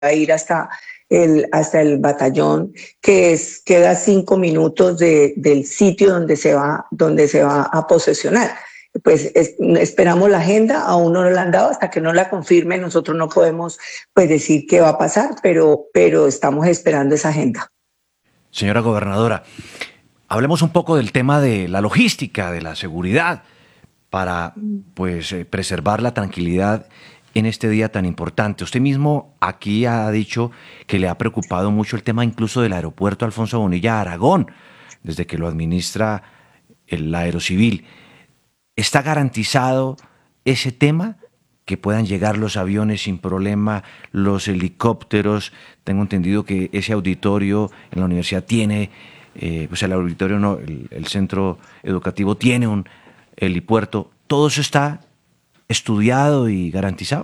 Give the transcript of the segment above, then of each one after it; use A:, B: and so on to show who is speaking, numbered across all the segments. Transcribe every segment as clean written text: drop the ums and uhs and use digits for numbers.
A: a ir hasta el batallón, queda 5 minutos del sitio donde se va a posesionar. Pues esperamos la agenda, aún no nos la han dado, hasta que no la confirme nosotros no podemos pues decir qué va a pasar, pero estamos esperando esa agenda.
B: Señora gobernadora, hablemos un poco del tema de la logística, de la seguridad, para pues preservar la tranquilidad en este día tan importante. Usted mismo aquí ha dicho que le ha preocupado mucho el tema incluso del aeropuerto Alfonso Bonilla Aragón, desde que lo administra el Aerocivil. ¿Está garantizado ese tema? Que puedan llegar los aviones sin problema, los helicópteros. Tengo entendido que ese auditorio en la universidad tiene, pues el auditorio no, el centro educativo tiene un helipuerto. ¿Todo eso está estudiado y garantizado?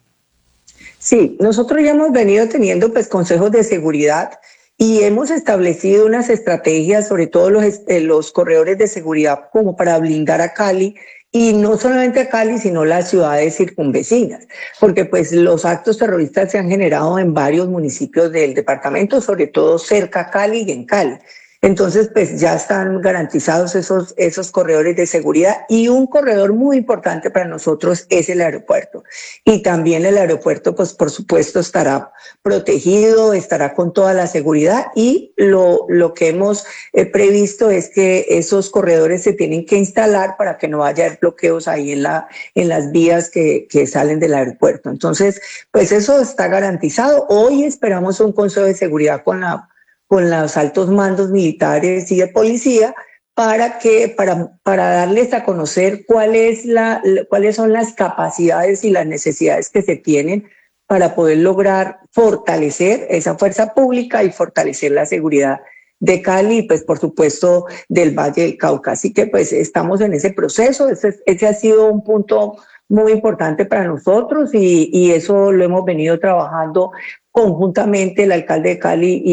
A: Sí, nosotros ya hemos venido teniendo pues consejos de seguridad y hemos establecido unas estrategias, sobre todo los corredores de seguridad, como para blindar a Cali, y no solamente a Cali, sino las ciudades circunvecinas, porque pues los actos terroristas se han generado en varios municipios del departamento, sobre todo cerca a Cali y en Cali. Entonces, pues ya están garantizados esos corredores de seguridad, y un corredor muy importante para nosotros es el aeropuerto. Y también el aeropuerto, pues por supuesto, estará protegido, estará con toda la seguridad, y lo que hemos previsto es que esos corredores se tienen que instalar para que no haya bloqueos ahí en las vías que salen del aeropuerto. Entonces, pues eso está garantizado. Hoy esperamos un consejo de seguridad con los altos mandos militares y de policía para darles a conocer cuáles son las capacidades y las necesidades que se tienen para poder lograr fortalecer esa fuerza pública y fortalecer la seguridad de Cali y pues por supuesto del Valle del Cauca. Así que pues estamos en ese proceso. Ese ha sido un punto muy importante para nosotros y eso lo hemos venido trabajando conjuntamente el alcalde de Cali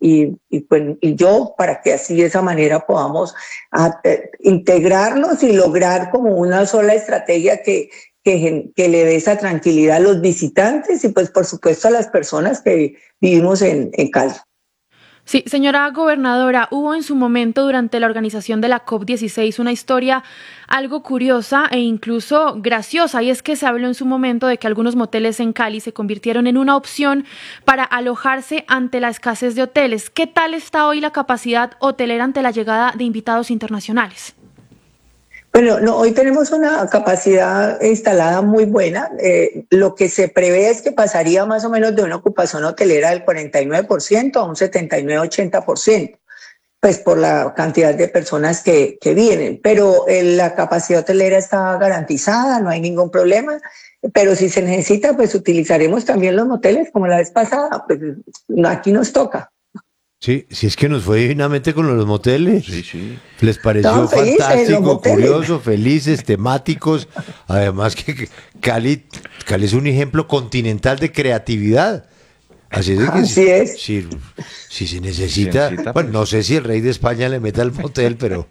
A: y yo, para que así de esa manera podamos integrarnos y lograr como una sola estrategia que le dé esa tranquilidad a los visitantes y pues por supuesto a las personas que vivimos en Cali.
C: Sí, señora gobernadora, hubo en su momento durante la organización de la COP16 una historia algo curiosa e incluso graciosa, y es que se habló en su momento de que algunos moteles en Cali se convirtieron en una opción para alojarse ante la escasez de hoteles. ¿Qué tal está hoy la capacidad hotelera ante la llegada de invitados internacionales?
A: Bueno, no, hoy tenemos una capacidad instalada muy buena. Lo que se prevé es que pasaría más o menos de una ocupación hotelera del 49% a un 79-80%, pues por la cantidad de personas que vienen. Pero la capacidad hotelera está garantizada, no hay ningún problema. Pero si se necesita, pues utilizaremos también los moteles como la vez pasada. Pues aquí nos toca.
D: Sí, si es que nos fue divinamente con los moteles.
B: Sí, sí.
D: Les pareció
A: No, felices,
D: fantástico, curioso, felices, temáticos. Además que Cali es un ejemplo continental de creatividad. Así es. Si se necesita, bueno,
B: pues.
D: no sé si el rey de España le meta el motel, pero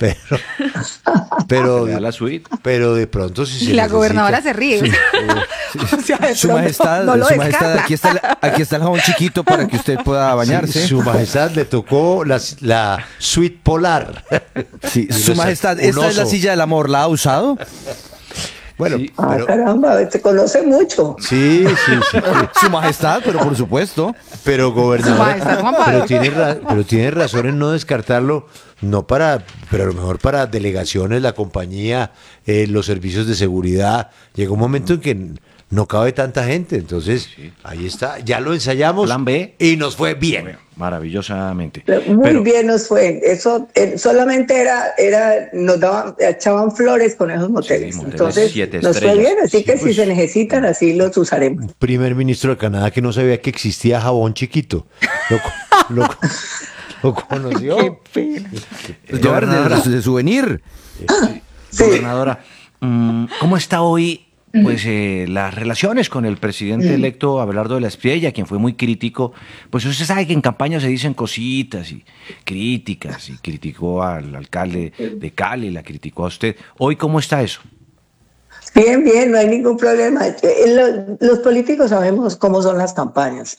B: la suite.
D: Pero de pronto si se
E: y la
D: necesita,
E: gobernadora se ríe.
F: Sí.
E: O sea,
F: Su majestad,
E: no lo
F: su majestad,
E: descarta.
F: aquí está el jabón chiquito para que usted pueda bañarse.
D: Sí, su majestad le tocó la suite polar.
F: Sí, su majestad, esta es la silla del amor, ¿la ha usado?
D: Bueno,
B: Sí.
D: pero,
A: Caramba, te conoce mucho.
D: sí.
F: Su majestad, pero por supuesto.
D: Pero gobernadora,
E: Su majestad, Juan Pablo.
D: pero tiene razón en no descartarlo, pero a lo mejor para delegaciones, la compañía, los servicios de seguridad. Llega un momento en que no cabe tanta gente, entonces ahí está, ya lo ensayamos.
B: Plan B.
D: Y nos fue bien.
B: Maravillosamente.
A: Muy bien nos fue. Eso solamente echaban flores con esos moteles.
B: Sí, moteles
A: Entonces
B: 7
A: nos fue
B: estrellas.
A: bien, así que
D: pues.
A: si se necesitan, así los usaremos.
D: Un primer ministro de Canadá que no sabía que existía jabón chiquito. Lo conoció.
A: Qué pena.
F: Llevar de souvenir.
A: Sí.
B: Gobernadora, ¿cómo está hoy pues las relaciones con el presidente electo Abelardo de la Espriella, quien fue muy crítico? Pues usted sabe que en campaña se dicen cositas y críticas, y criticó al alcalde de Cali, la criticó a usted. ¿Hoy cómo está eso?
A: Bien, bien, no hay ningún problema. Los políticos sabemos cómo son las campañas.